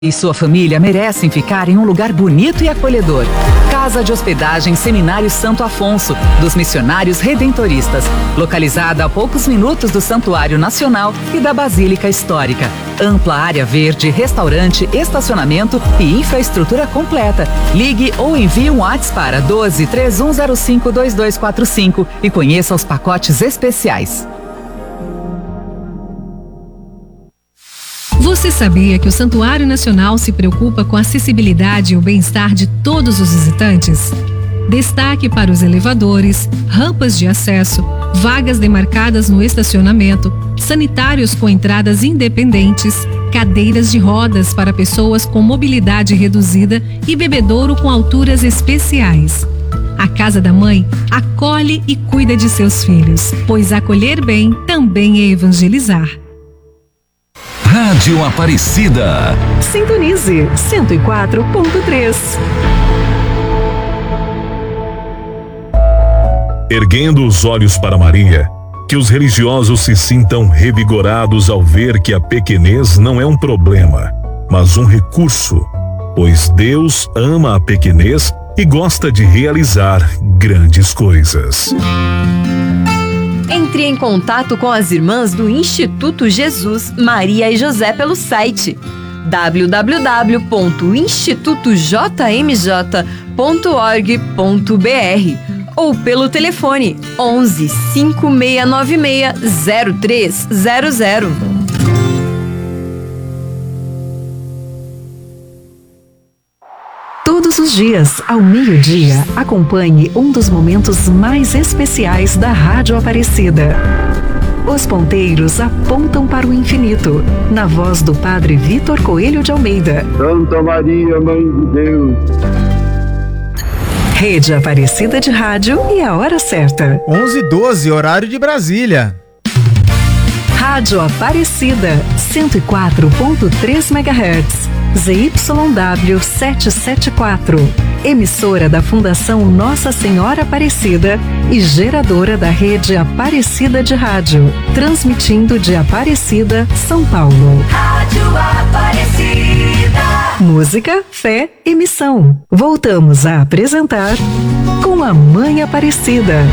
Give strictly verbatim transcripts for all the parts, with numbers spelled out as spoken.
E sua família merecem ficar em um lugar bonito e acolhedor. Casa de Hospedagem Seminário Santo Afonso, dos Missionários Redentoristas, localizada a poucos minutos do Santuário Nacional e da Basílica Histórica. Ampla área verde, restaurante, estacionamento e infraestrutura completa. Ligue ou envie um WhatsApp para doze, três um zero cinco, dois dois quatro cinco e conheça os pacotes especiais. Você sabia que o Santuário Nacional se preocupa com a acessibilidade e o bem-estar de todos os visitantes? Destaque para os elevadores, rampas de acesso, vagas demarcadas no estacionamento, sanitários com entradas independentes, cadeiras de rodas para pessoas com mobilidade reduzida e bebedouro com alturas especiais. A Casa da Mãe acolhe e cuida de seus filhos, pois acolher bem também é evangelizar. Rádio Aparecida. Sintonize cento e quatro ponto três. Erguendo os olhos para Maria, que os religiosos se sintam revigorados ao ver que a pequenez não é um problema, mas um recurso, pois Deus ama a pequenez e gosta de realizar grandes coisas. Entre em contato com as irmãs do Instituto Jesus, Maria e José pelo site w w w ponto instituto j m j ponto org ponto b r ou pelo telefone onze, cinco seis nove seis, zero três zero zero. Todos os dias, ao meio-dia, acompanhe um dos momentos mais especiais da Rádio Aparecida. Os ponteiros apontam para o infinito, na voz do Padre Vitor Coelho de Almeida. Santa Maria, Mãe de Deus. Rede Aparecida de Rádio e a hora certa. onze e doze, horário de Brasília. Rádio Aparecida, cento e quatro ponto três megahertz. Z Y W setecentos e setenta e quatro, emissora da Fundação Nossa Senhora Aparecida e geradora da rede Aparecida de Rádio, transmitindo de Aparecida, São Paulo. Rádio Aparecida. Música, fé e missão. Voltamos a apresentar Com a Mãe Aparecida.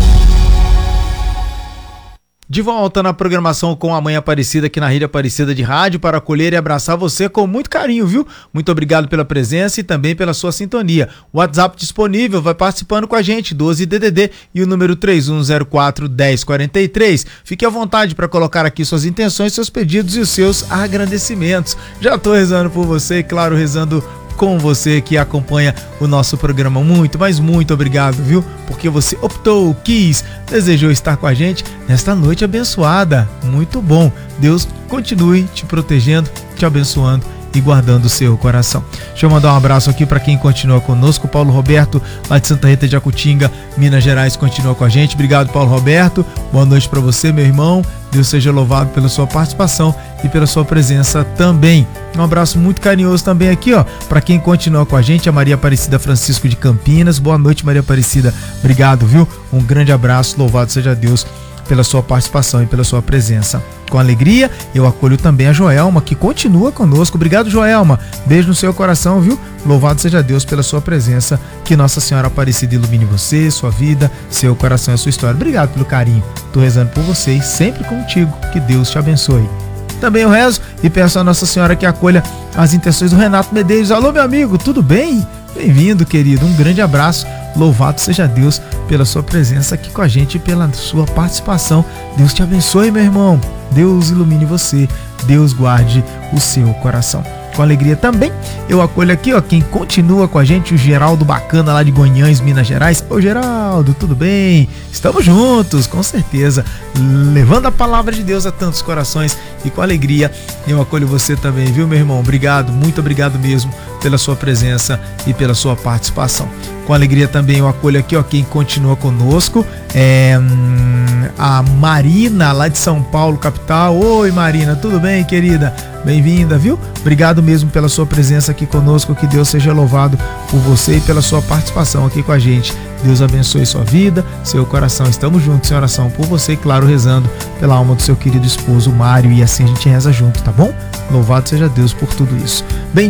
De volta na programação Com a Mãe Aparecida aqui na Rede Aparecida de Rádio para acolher e abraçar você com muito carinho, viu? Muito obrigado pela presença e também pela sua sintonia. O WhatsApp disponível, vai participando com a gente, doze D D D e o número três um zero quatro, um zero quatro três. Fique à vontade para colocar aqui suas intenções, seus pedidos e os seus agradecimentos. Já estou rezando por você e, claro, rezando com você que acompanha o nosso programa. Muito, mas muito obrigado, viu? Porque você optou, quis, desejou estar com a gente nesta noite abençoada. Muito bom. Deus continue te protegendo, te abençoando e guardando o seu coração. Deixa eu mandar um abraço aqui para quem continua conosco. Paulo Roberto, lá de Santa Rita de Jacutinga, Minas Gerais, continua com a gente. Obrigado, Paulo Roberto. Boa noite para você, meu irmão. Deus seja louvado pela sua participação e pela sua presença também. Um abraço muito carinhoso também aqui, ó, para quem continua com a gente, a Maria Aparecida Francisco de Campinas. Boa noite, Maria Aparecida. Obrigado, viu? Um grande abraço. Louvado seja Deus pela sua participação e pela sua presença. Com alegria, eu acolho também a Joelma, que continua conosco. Obrigado, Joelma. Beijo no seu coração, viu? Louvado seja Deus pela sua presença. Que Nossa Senhora Aparecida ilumine você, sua vida, seu coração e a sua história. Obrigado pelo carinho. Tô rezando por você e sempre contigo. Que Deus te abençoe. Também eu rezo e peço a Nossa Senhora que acolha as intenções do Renato Medeiros. Alô, meu amigo, tudo bem? Bem-vindo, querido. Um grande abraço. Louvado seja Deus pela sua presença aqui com a gente e pela sua participação. Deus te abençoe, meu irmão. Deus ilumine você. Deus guarde o seu coração. Com alegria também, eu acolho aqui, ó, quem continua com a gente, o Geraldo Bacana, lá de Goiânia, Minas Gerais. Ô, Geraldo, tudo bem? Estamos juntos, com certeza, levando a palavra de Deus a tantos corações e com alegria eu acolho você também, viu, meu irmão? Obrigado, muito obrigado mesmo pela sua presença e pela sua participação. Com alegria também eu acolho aqui, ó, quem continua conosco, é a Marina, lá de São Paulo, capital. Oi, Marina, tudo bem, querida? Bem-vinda, viu? Obrigado mesmo pela sua presença aqui conosco, que Deus seja louvado por você e pela sua participação aqui com a gente. Deus abençoe sua vida, seu coração. Estamos juntos em oração por você e, claro, rezando pela alma do seu querido esposo, Mário, e assim a gente reza junto, tá bom? Louvado seja Deus por tudo isso. Bem